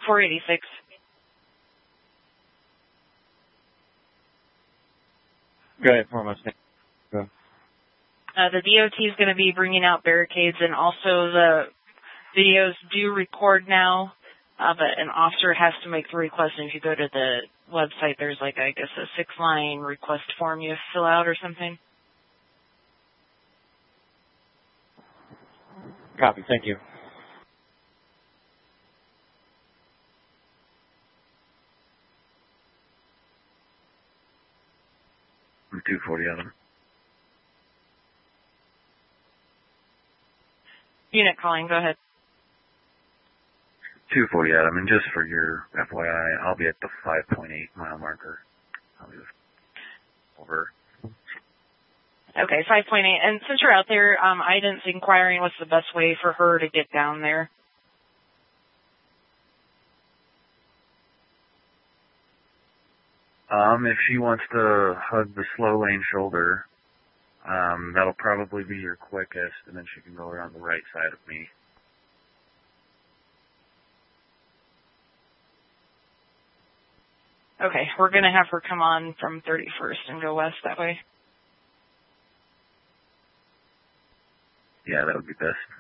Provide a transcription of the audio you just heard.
486. Go ahead, for Mustang. Go. The DOT is going to be bringing out barricades, and also the videos do record now, but an officer has to make the request, and if you go to the website, there's like, I guess, a 6-line request form you fill out or something. Copy, thank you. I'm 240 Adam. Unit calling, go ahead. 240 Adam, and just for your FYI, I'll be at the 5.8 mile marker. I'll be over. Okay, 5.8. And since you're out there, Iden's inquiring what's the best way for her to get down there. If she wants to hug the slow lane shoulder, that'll probably be your quickest, and then she can go around the right side of me. Okay, we're going to have her come on from 31st and go west that way. Yeah, that would be best.